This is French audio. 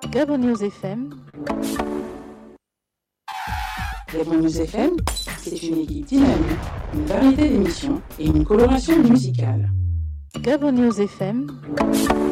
Gabon News FM. Gabon News FM, c'est une équipe dynamique, une variété d'émissions et une coloration musicale. Gabon News FM.